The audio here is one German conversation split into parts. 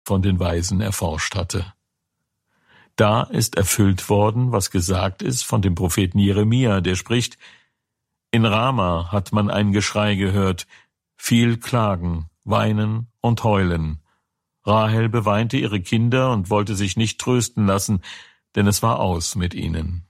von den Weisen erforscht hatte. Da ist erfüllt worden, was gesagt ist von dem Propheten Jeremia, der spricht: In Rama hat man ein Geschrei gehört, viel Klagen, Weinen und Heulen. Rahel beweinte ihre Kinder und wollte sich nicht trösten lassen, denn es war aus mit ihnen.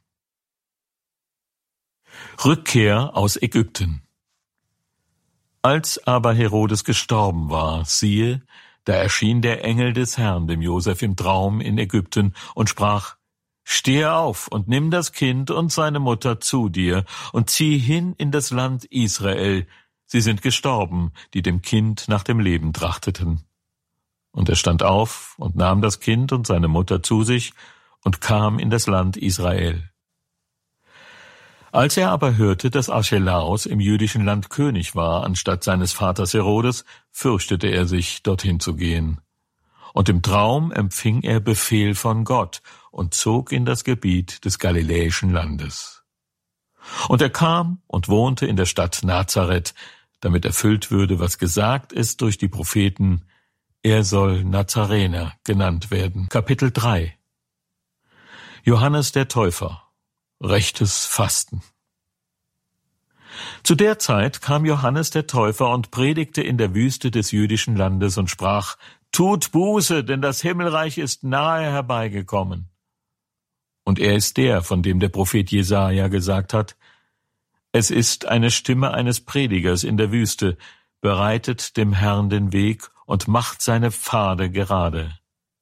Rückkehr aus Ägypten. Als aber Herodes gestorben war, siehe, da erschien der Engel des Herrn dem Josef im Traum in Ägypten und sprach: Stehe auf und nimm das Kind und seine Mutter zu dir und zieh hin in das Land Israel. Sie sind gestorben, die dem Kind nach dem Leben trachteten. Und er stand auf und nahm das Kind und seine Mutter zu sich und kam in das Land Israel. Als er aber hörte, dass Archelaus im jüdischen Land König war, anstatt seines Vaters Herodes, fürchtete er sich, dorthin zu gehen. Und im Traum empfing er Befehl von Gott und zog in das Gebiet des galiläischen Landes. Und er kam und wohnte in der Stadt Nazareth, damit erfüllt würde, was gesagt ist durch die Propheten: Er soll Nazarener genannt werden. Kapitel 3. Johannes der Täufer. Rechtes Fasten. Zu der Zeit kam Johannes der Täufer und predigte in der Wüste des jüdischen Landes und sprach: Tut Buße, denn das Himmelreich ist nahe herbeigekommen. Und er ist der, von dem der Prophet Jesaja gesagt hat: Es ist eine Stimme eines Predigers in der Wüste, bereitet dem Herrn den Weg und macht seine Pfade gerade.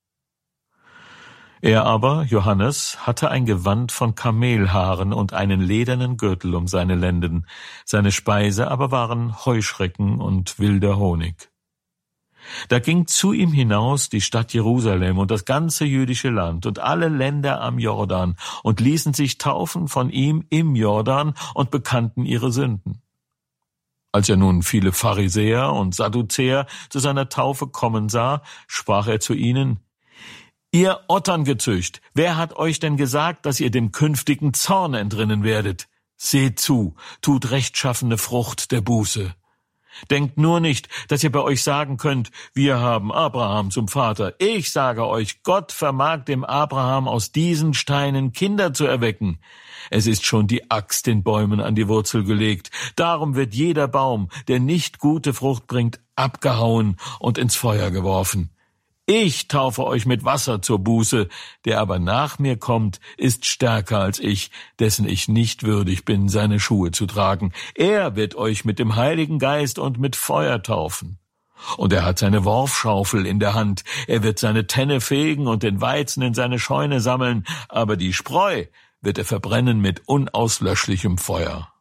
Er aber, Johannes, hatte ein Gewand von Kamelhaaren und einen ledernen Gürtel um seine Lenden, seine Speise aber waren Heuschrecken und wilder Honig. Da ging zu ihm hinaus die Stadt Jerusalem und das ganze jüdische Land und alle Länder am Jordan und ließen sich taufen von ihm im Jordan und bekannten ihre Sünden. Als er nun viele Pharisäer und Sadduzäer zu seiner Taufe kommen sah, sprach er zu ihnen: Ihr Otterngezücht, wer hat euch denn gesagt, dass ihr dem künftigen Zorn entrinnen werdet? Seht zu, tut rechtschaffene Frucht der Buße. Denkt nur nicht, dass ihr bei euch sagen könnt: Wir haben Abraham zum Vater. Ich sage euch, Gott vermag dem Abraham aus diesen Steinen Kinder zu erwecken. Es ist schon die Axt den Bäumen an die Wurzel gelegt. Darum wird jeder Baum, der nicht gute Frucht bringt, abgehauen und ins Feuer geworfen. Ich taufe euch mit Wasser zur Buße, der aber nach mir kommt, ist stärker als ich, dessen ich nicht würdig bin, seine Schuhe zu tragen. Er wird euch mit dem Heiligen Geist und mit Feuer taufen. Und er hat seine Worfschaufel in der Hand, er wird seine Tenne fegen und den Weizen in seine Scheune sammeln, aber die Spreu wird er verbrennen mit unauslöschlichem Feuer.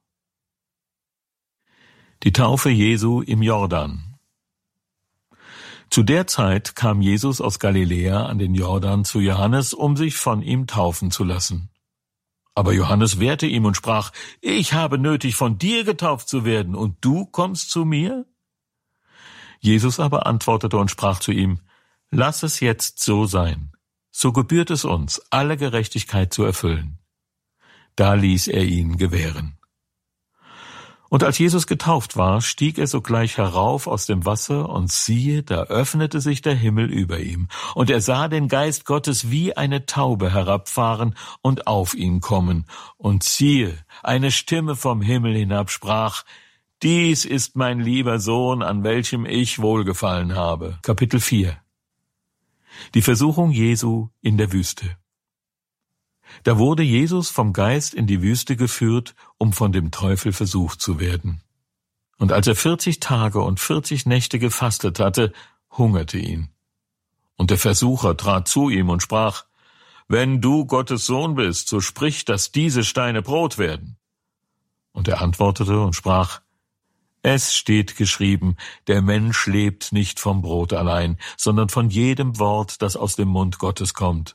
Die Taufe Jesu im Jordan. Zu der Zeit kam Jesus aus Galiläa an den Jordan zu Johannes, um sich von ihm taufen zu lassen. Aber Johannes wehrte ihm und sprach: Ich habe nötig, von dir getauft zu werden, und du kommst zu mir? Jesus aber antwortete und sprach zu ihm: Lass es jetzt so sein. So gebührt es uns, alle Gerechtigkeit zu erfüllen. Da ließ er ihn gewähren. Und als Jesus getauft war, stieg er sogleich herauf aus dem Wasser, und siehe, da öffnete sich der Himmel über ihm, und er sah den Geist Gottes wie eine Taube herabfahren und auf ihn kommen. Und siehe, eine Stimme vom Himmel hinab sprach: Dies ist mein lieber Sohn, an welchem ich wohlgefallen habe. Kapitel 4. Die Versuchung Jesu in der Wüste. Da wurde Jesus vom Geist in die Wüste geführt, um von dem Teufel versucht zu werden. Und als er 40 Tage und 40 Nächte gefastet hatte, hungerte ihn. Und der Versucher trat zu ihm und sprach: Wenn du Gottes Sohn bist, so sprich, dass diese Steine Brot werden. Und er antwortete und sprach: Es steht geschrieben, der Mensch lebt nicht vom Brot allein, sondern von jedem Wort, das aus dem Mund Gottes kommt.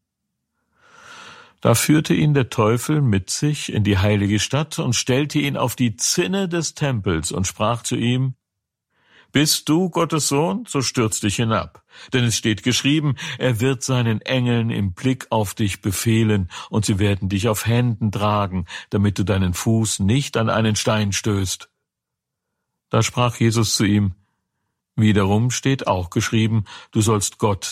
Da führte ihn der Teufel mit sich in die heilige Stadt und stellte ihn auf die Zinne des Tempels und sprach zu ihm: Bist du Gottes Sohn, so stürz dich hinab. Denn es steht geschrieben, er wird seinen Engeln im Blick auf dich befehlen, und sie werden dich auf Händen tragen, damit du deinen Fuß nicht an einen Stein stößt. Da sprach Jesus zu ihm: Wiederum steht auch geschrieben, du sollst Gott,